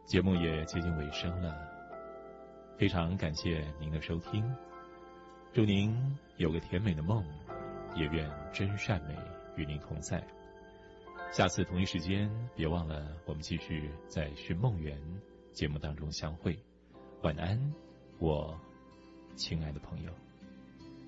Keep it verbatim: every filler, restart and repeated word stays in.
节目也接近尾声了，非常感谢您的收听，祝您有个甜美的梦，也愿真善美与您同在。下次同一时间，别忘了我们继续在寻梦园节目当中相会。晚安，我亲爱的朋友。